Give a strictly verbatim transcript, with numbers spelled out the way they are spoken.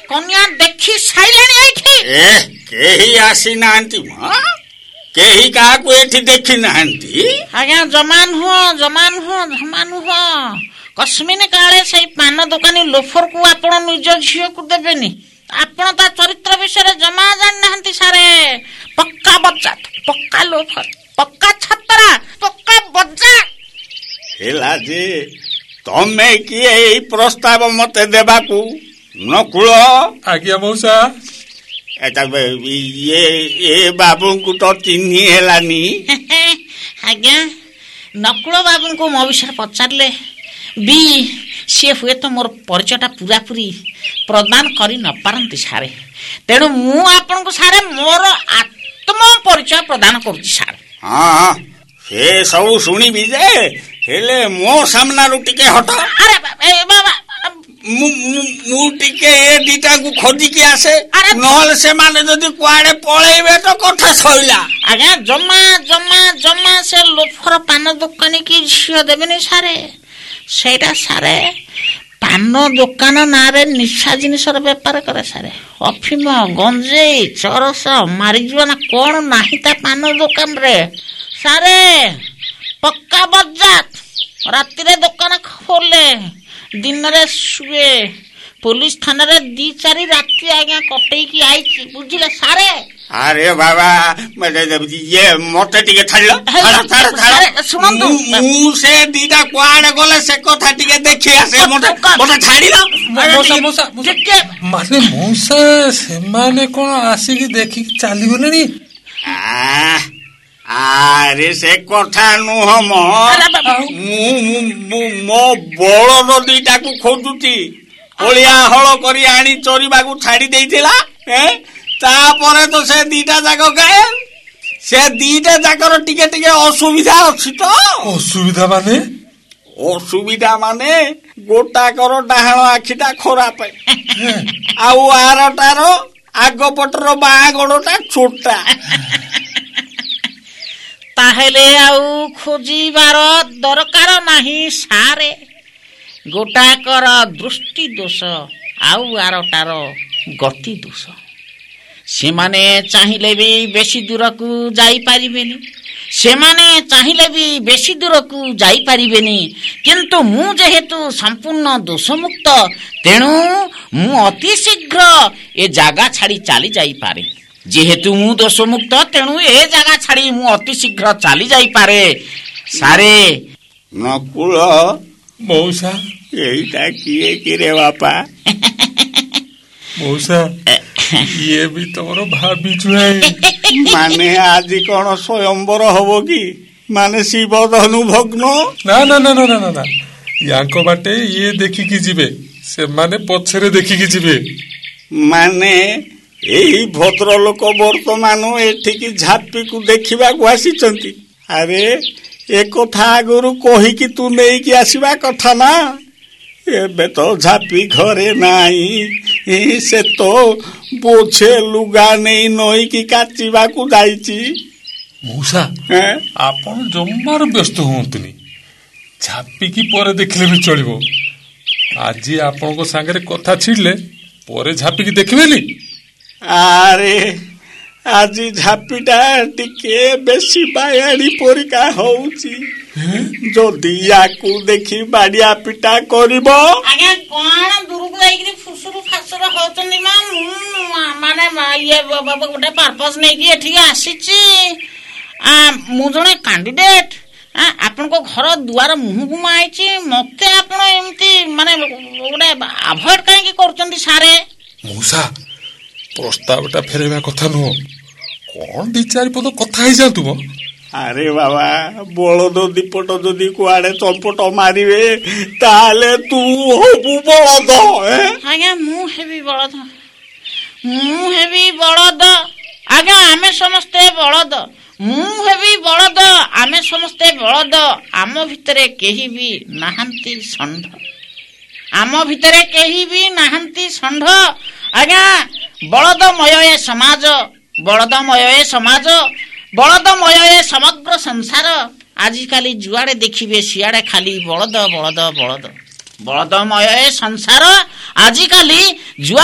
कन्या देखी साइलानी एठी ए केही आसी नांती मा केही काकू एठी देखी नांती आज्ञा जमान हो जमान हो जमान हो कस्मिन काले सही पान दुकानी लोफर को आपण निज झियो को देबेनी आपण ता चरित्र विषय जमा जान नांती सारे पक्का बच्चा पक्का लोफर पक्का छतरा पक्का बच्चा हेला जे तमे की एई प्रस्ताव मते देबाकू नकुल आज्ञा मौसा एटा ये ए बाबू को तो चिन्ही हेलानी आज्ञा नकुल बाबू को मो विषय पचारले बी सी हुए तो मोर परिचयटा पूरा पूरी प्रदान करी न पारंती सारे तेणु मु आपन को सारे मोर आत्म परिचय प्रदान करूची सारे हां से सब सुनी भी जे हेले मो सामना रु टिके हट अरे ए बाबा मु मु टिके ए दीटा को खोजी के आसे नहले से माने जदी कुआडे पळेबे तो कथा सइला आज्ञा जम्मा जम्मा जम्मा से लोफर पान दुकानी की झियो देबेनी सारे सेटा सारे पान दुकान नारे निशा जिनिसर बेपार करे सारे अफिम गंजेई चरस मारिजुना कोन नाही ता पान दुकान रे सारे पक्का बजात राति रे दुकान खोले दिन रे सुए पुलिस थाना रे दी चारि राति आज्ञा कटई की आईची बुझिले सारे अरे बाबा मते ये मते टिके थाड़िलो थाड़ा थाड़ा थाड़ा सुनंतु मु से दीटा कुआडे गले से कथा टिके देखि आसे मते मते थाड़िलो मौसा मौसा माने मौसा से माने कोन आसी की देखि चाली गलेनी आ आरे से कथा नु हम मु मो बळद दीटा को खोजुती ओलिया हळ करी आनी चोरीबा को छाड़ी देइथिला हैं तापरे तो से दीटा जाक गाय से दीटा जाकर टिके टिके असुविधा अछि तो असुविधा माने असुविधा माने गोटा कर डाहण आखिटा खराब आउ आरटार आग पटर बा गोडटा छोटा ताहेले आउ खोजिबार दरकार नाही सारे गोटा कर दृष्टि दोष आउ आरटार गति दोष से माने चाहिए भी बेसी दूर को जाई पारिबेनी से माने चाहिए भी बेसी दूर को जाई पारिबेनी किंतु मु जेहेतु संपूर्ण दोष मुक्त तेणु मु अति शीघ्र ए जागा छाड़ी चली जाई पारे जेहेतु मु दोष मुक्त तेणु ए जागा छाड़ी मु अति शीघ्र चली जाई पारे सारे नकुल मौसा एटा किए किरे बापा मौसा ये भी तोर भाभी जुए माने आज कौन स्वयंवर हबो की माने शिव धनु भग्न ना ना ना ना ना ना यांको बाटे ये देखि की जिबे से माने पछरे देखि की जिबे माने एही भद्र लोक वर्तमान एठी की झापी को देखिबा को आसीचंती अरे ए कथा आगुरु कहि की तू नेई की आसीबा कथा ना एबे तो झापी घरे नाही से तो बोछे लुगा नहीं नई की काचिबा को जाईची मौसा आपण जम्मार व्यस्त होंतनी झापी की परे देखले भी चलिबो आज आपण को संगे कथा छिड़ले परे झापी की देखबेली अरे आज झापीटा टिके बेसी बायाड़ी परिका होउची जदि याकू देखि बाडिया पिटा करिवो आगे कोन दुरु को आइकरी फुसुरु फासुर होतनी मा माने ये बाबा गोटे पर्पस नै कि एठी आसीची आ मु जने कैंडिडेट आ आपन को घर दुआर मुह गुमा आइची मते आपन एमती माने गोटे अवॉइड काहे कि करचंती सारे मौसा प्रस्तावटा फेरेबा कथा नो कोन दी चारि पद कथा ही जा तुम अरे बाबा बलद दीपट जदि कुआडे चंपट मारिबे ताले तू होबु बलद आज्ञा मु हेबी बलद मु हेबी बलद आज्ञा आमे समस्ते बलद मु हेबी बलद आमे समस्ते बलद आम भितरे केही भी नाहंती षंढ आम भितरे केही भी नाहंती षंढ आज्ञा बलदमय समाज बलदमय समाज बलदमय समग्र संसार आजिकाली जुआड़े देखिबे सियाड़े खाली बलद बलद बलद बलदमय संसार आजिकाली जुआ